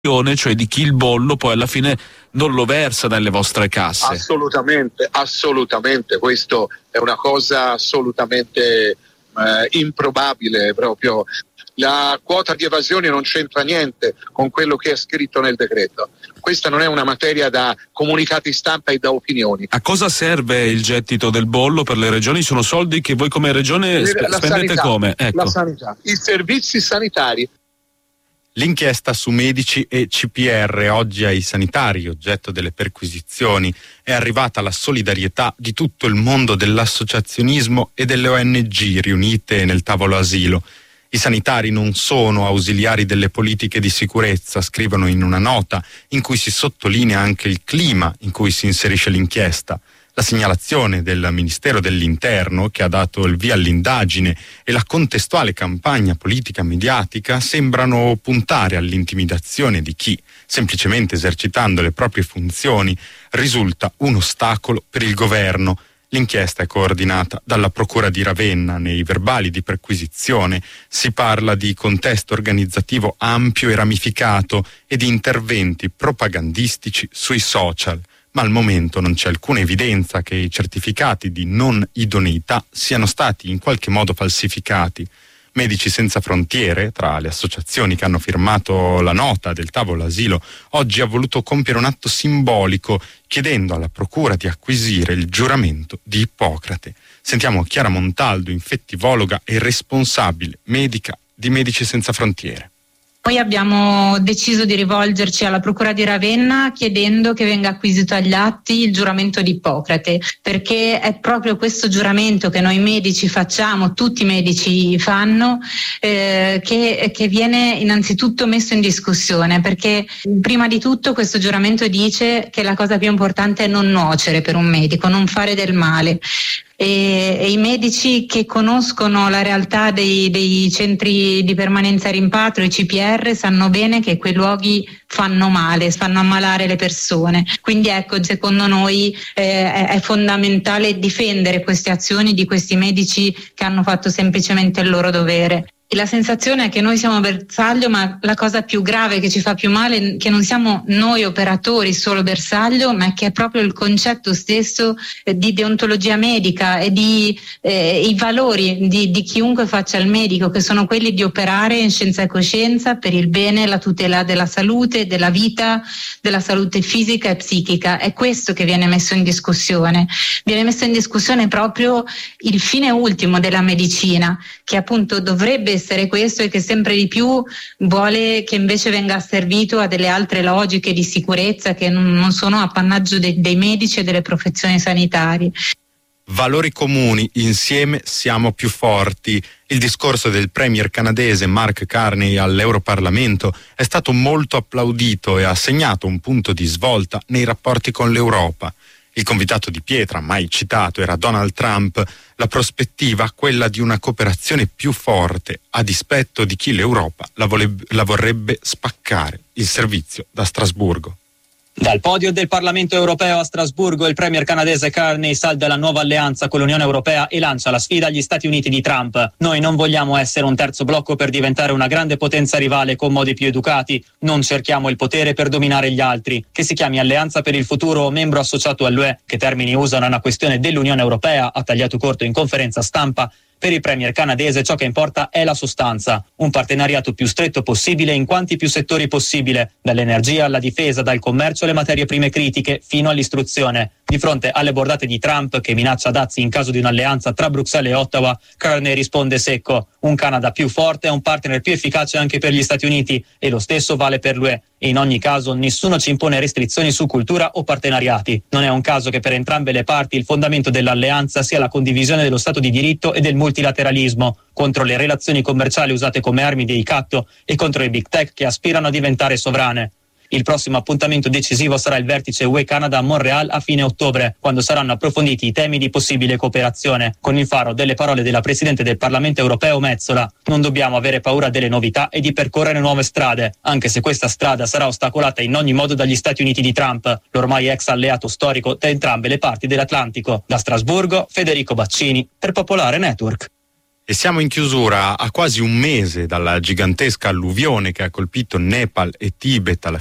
cioè di chi il bollo poi alla fine non lo versa nelle vostre casse. Assolutamente, questo è una cosa assolutamente improbabile proprio. La quota di evasione non c'entra niente con quello che è scritto nel decreto. Questa non è una materia da comunicati stampa e da opinioni. A cosa serve il gettito del bollo per le regioni? Sono soldi che voi come regione spendete sanità, come? Ecco. La sanità, i servizi sanitari. L'inchiesta su medici e CPR, oggi ai sanitari, oggetto delle perquisizioni, è arrivata alla solidarietà di tutto il mondo dell'associazionismo e delle ONG riunite nel tavolo asilo. I sanitari non sono ausiliari delle politiche di sicurezza, scrivono in una nota in cui si sottolinea anche il clima in cui si inserisce l'inchiesta. La segnalazione del Ministero dell'Interno, che ha dato il via all'indagine, e la contestuale campagna politica mediatica sembrano puntare all'intimidazione di chi, semplicemente esercitando le proprie funzioni, risulta un ostacolo per il governo. L'inchiesta è coordinata dalla Procura di Ravenna. Nei verbali di perquisizione si parla di contesto organizzativo ampio e ramificato e di interventi propagandistici sui social. Ma al momento non c'è alcuna evidenza che i certificati di non idoneità siano stati in qualche modo falsificati. Medici Senza Frontiere, tra le associazioni che hanno firmato la nota del tavolo asilo, oggi ha voluto compiere un atto simbolico chiedendo alla Procura di acquisire il giuramento di Ippocrate. Sentiamo Chiara Montaldo, infettivologa e responsabile medica di Medici Senza Frontiere. Poi abbiamo deciso di rivolgerci alla Procura di Ravenna chiedendo che venga acquisito agli atti il giuramento di Ippocrate, perché è proprio questo giuramento che noi medici facciamo, tutti i medici fanno, che viene innanzitutto messo in discussione, perché prima di tutto questo giuramento dice che la cosa più importante è non nuocere per un medico, non fare del male. E i medici che conoscono la realtà dei centri di permanenza e rimpatrio, i CPR, sanno bene che quei luoghi fanno male, fanno ammalare le persone. Quindi ecco, secondo noi è fondamentale difendere queste azioni di questi medici che hanno fatto semplicemente il loro dovere. La sensazione è che noi siamo bersaglio, ma la cosa più grave che ci fa più male è che non siamo noi operatori solo bersaglio, ma che è proprio il concetto stesso di deontologia medica e di i valori di chiunque faccia il medico, che sono quelli di operare in scienza e coscienza per il bene e la tutela della salute, della vita, della salute fisica e psichica. È questo che viene messo in discussione. Viene messo in discussione proprio il fine ultimo della medicina, che appunto dovrebbe essere questo e che sempre di più vuole che invece venga asservito a delle altre logiche di sicurezza che non sono appannaggio dei medici e delle professioni sanitarie. Valori comuni, insieme siamo più forti. Il discorso del premier canadese Mark Carney all'Europarlamento è stato molto applaudito e ha segnato un punto di svolta nei rapporti con l'Europa. Il convitato di pietra, mai citato, era Donald Trump. La prospettiva, quella di una cooperazione più forte, a dispetto di chi l'Europa la vorrebbe spaccare. Il servizio da Strasburgo. Dal podio del Parlamento europeo a Strasburgo, il premier canadese Carney salda la nuova alleanza con l'Unione Europea e lancia la sfida agli Stati Uniti di Trump. Noi non vogliamo essere un terzo blocco per diventare una grande potenza rivale con modi più educati. Non cerchiamo il potere per dominare gli altri. Che si chiami Alleanza per il Futuro o membro associato all'UE, che termini usano, è una questione dell'Unione Europea, ha tagliato corto in conferenza stampa. Per il premier canadese ciò che importa è la sostanza, un partenariato più stretto possibile in quanti più settori possibile, dall'energia alla difesa, dal commercio alle materie prime critiche fino all'istruzione. Di fronte alle bordate di Trump, che minaccia dazi in caso di un'alleanza tra Bruxelles e Ottawa, Carney risponde secco: un Canada più forte è un partner più efficace anche per gli Stati Uniti e lo stesso vale per l'UE. E in ogni caso nessuno ci impone restrizioni su cultura o partenariati. Non è un caso che per entrambe le parti il fondamento dell'alleanza sia la condivisione dello Stato di diritto e del multilateralismo, contro le relazioni commerciali usate come armi di ricatto e contro i big tech che aspirano a diventare sovrane. Il prossimo appuntamento decisivo sarà il vertice UE-Canada a Montreal a fine ottobre, quando saranno approfonditi i temi di possibile cooperazione, con il faro delle parole della Presidente del Parlamento europeo Metsola. Non dobbiamo avere paura delle novità e di percorrere nuove strade, anche se questa strada sarà ostacolata in ogni modo dagli Stati Uniti di Trump, l'ormai ex alleato storico da entrambe le parti dell'Atlantico. Da Strasburgo, Federico Baccini, per Popolare Network. E siamo in chiusura a quasi un mese dalla gigantesca alluvione che ha colpito Nepal e Tibet alla